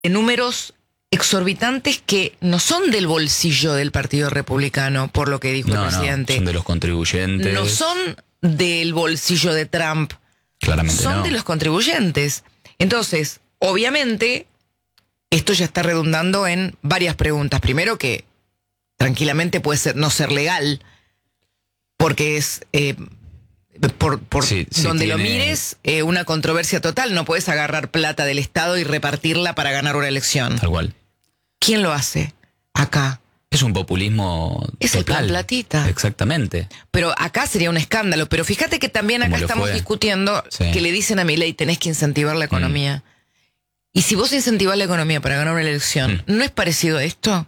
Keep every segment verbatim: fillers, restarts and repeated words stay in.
de números exorbitantes que no son del bolsillo del Partido Republicano, por lo que dijo no, el presidente. No, son de los contribuyentes. No son del bolsillo de Trump. Claramente son no. de los contribuyentes. Entonces, obviamente, esto ya está redundando en varias preguntas. Primero, que tranquilamente puede ser no ser legal, porque es... Eh, por, por sí, sí donde tiene... lo mires, eh, una controversia total. No puedes agarrar plata del Estado y repartirla para ganar una elección. Tal cual. ¿Quién lo hace acá? Es un populismo Es total. el plan platita. Exactamente. Pero acá sería un escándalo. Pero fíjate que también acá estamos fue. discutiendo sí. que le dicen a Milei, tenés que incentivar la economía. Mm. Y si vos incentivás la economía para ganar una elección, mm. ¿no es parecido a esto?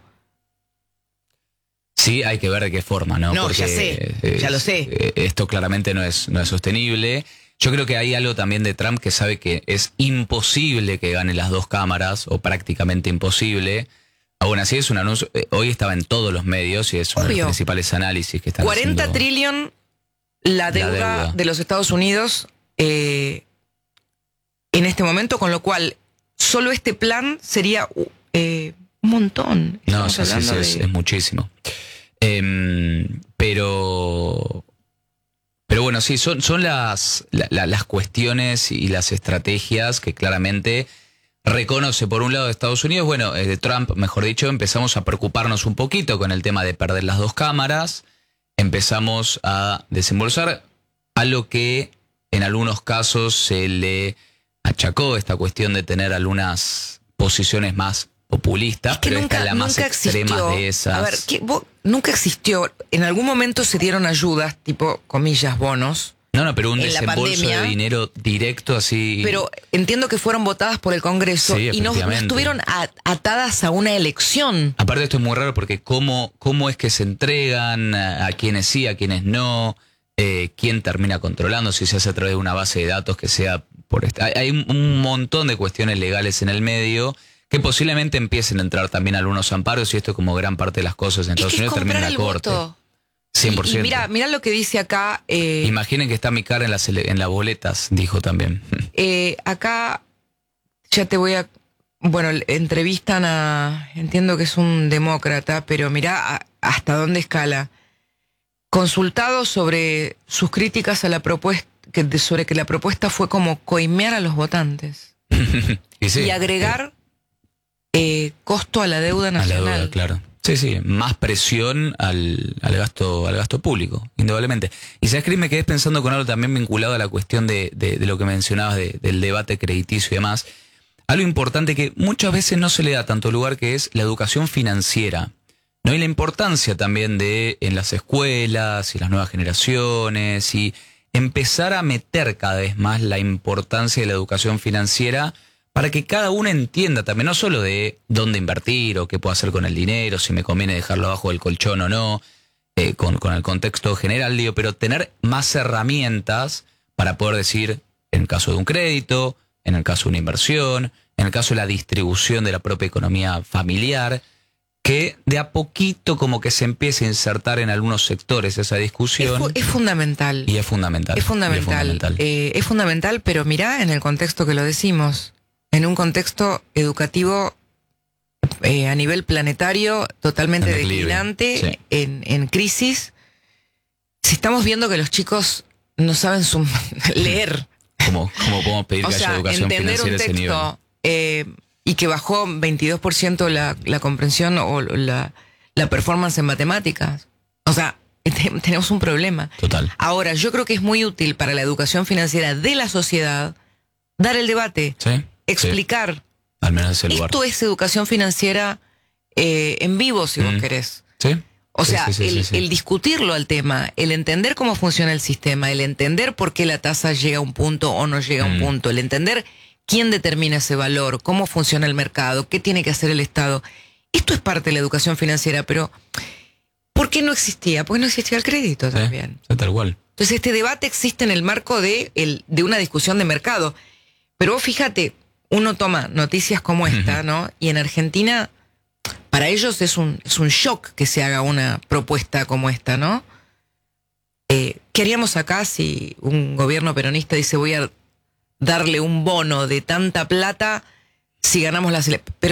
Sí, hay que ver de qué forma, ¿no? No, Porque, ya sé, eh, ya lo sé. Eh, esto claramente no es, no es sostenible. Yo creo que hay algo también de Trump que sabe que es imposible que gane las dos cámaras, o prácticamente imposible. Aún así es un anuncio, eh, hoy estaba en todos los medios y es uno Obvio. de los principales análisis que están cuarenta haciendo. trillón la deuda, la deuda de los Estados Unidos eh, en este momento, con lo cual solo este plan sería eh, un montón. No, sí, sí, sí, de... es, es muchísimo. Eh, pero... Pero bueno, sí, son, son las, la, las cuestiones y las estrategias que claramente reconoce por un lado de Estados Unidos. Bueno, de Trump, mejor dicho, empezamos a preocuparnos un poquito con el tema de perder las dos cámaras. Empezamos a desembolsar algo que en algunos casos se le achacó, esta cuestión de tener algunas posiciones más populistas, es que pero nunca, esta es la más extrema de esas. A ver, ¿qué, vos, nunca existió, en algún momento se dieron ayudas, tipo, comillas, bonos. No, no, pero un desembolso de dinero directo así. Pero entiendo que fueron votadas por el Congreso sí, y no, no estuvieron atadas a una elección. Aparte esto es muy raro porque cómo, cómo es que se entregan, a, a quienes sí, a quienes no, eh, quién termina controlando, si se hace a través de una base de datos que sea por... Hay, hay un montón de cuestiones legales en el medio que posiblemente empiecen a entrar también algunos amparos y esto como gran parte de las cosas en Estados es que Unidos termina en la corte. Voto. cien por ciento. Y, y mira, mira lo que dice acá. Eh, Imaginen que está mi cara en las, en las boletas, dijo también. Eh, acá ya te voy a... Bueno, entrevistan a... Entiendo que es un demócrata, pero mira a, hasta dónde escala. Consultado sobre sus críticas a la propuesta, que, sobre que la propuesta fue como coimear a los votantes. y, sí, y agregar eh, costo a la deuda nacional. A la deuda, claro. Sí, sí, más presión al, al gasto al gasto público, indudablemente. Y sabes que me quedé pensando con algo también vinculado a la cuestión de, de, de lo que mencionabas de, del debate crediticio y demás. Algo importante que muchas veces no se le da tanto lugar, que es la educación financiera, ¿no? Y la importancia también de en las escuelas y las nuevas generaciones y empezar a meter cada vez más la importancia de la educación financiera para que cada uno entienda también, no solo de dónde invertir o qué puedo hacer con el dinero, si me conviene dejarlo abajo del colchón o no, eh, con, con el contexto general, digo, pero tener más herramientas para poder decir, en el caso de un crédito, en el caso de una inversión, en el caso de la distribución de la propia economía familiar, que de a poquito como que se empiece a insertar en algunos sectores esa discusión. Es, fu es fundamental. Y es fundamental. Es fundamental. Es fundamental, eh, es fundamental, pero mirá en el contexto que lo decimos. En un contexto educativo eh, a nivel planetario totalmente declinante, sí. en, en crisis. Si estamos viendo que los chicos no saben sum leer. ¿Cómo, cómo podemos pedir o que sea, haya educación financiera a ese nivel? Eh, y que bajó veintidós por ciento la, la comprensión o la, la performance en matemáticas. O sea, tenemos un problema. Total. Ahora, yo creo que es muy útil para la educación financiera de la sociedad dar el debate. Sí. Explicar. Sí. Al menos ese lugar. Esto es educación financiera eh, en vivo, si mm. vos querés. Sí. O sí, sea, sí, sí, el, sí, sí. el discutirlo al tema, el entender cómo funciona el sistema, el entender por qué la tasa llega a un punto o no llega a un mm. punto, el entender quién determina ese valor, cómo funciona el mercado, qué tiene que hacer el Estado. Esto es parte de la educación financiera, pero ¿por qué no existía? Porque no existía el crédito sí, también. Sí, tal cual. Entonces este debate existe en el marco de, el, de una discusión de mercado. Pero vos fíjate, uno toma noticias como esta, ¿no? Y en Argentina, para ellos es un, es un shock que se haga una propuesta como esta, ¿no? Eh, ¿Qué haríamos acá si un gobierno peronista dice voy a darle un bono de tanta plata si ganamos las elecciones.